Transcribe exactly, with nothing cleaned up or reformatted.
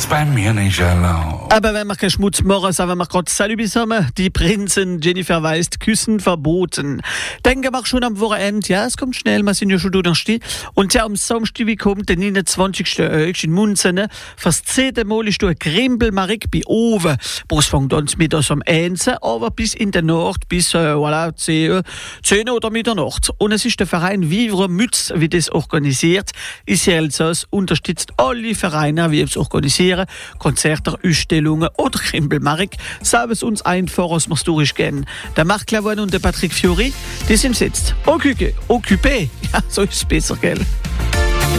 bei mir nicht erlaubt. Aber wenn wir keinen Schmutz machen, sagen wir gerade Salut zusammen. Die Prinzen, Jennifer Weist, Küssen verboten. Denken wir schon am Wochenende, ja, es kommt schnell, wir sind ja schon durch. Und ja, am Samstag wie kommt der neunundzwanzigsten August in Munzen. Fürs zehnte Mal ist du ein Grimbelmarik bei Oven. Es fängt an mit uns am eins, aber bis in der Nacht, bis äh, voilà, zehn, zehn oder Mitternacht. Und es ist der Verein Vivre Mütz, wie das organisiert. Israel Sass unterstützt alle Vereine, wie es organisieren, Konzerte, Ausstellungen oder Grimbelmarik. Sagen es uns einfach, was wir es durchgehen. Der Marc Clavon und der Patrick Fiori, die sind jetzt occupé. Occupé. Ja, so ist es besser, gell?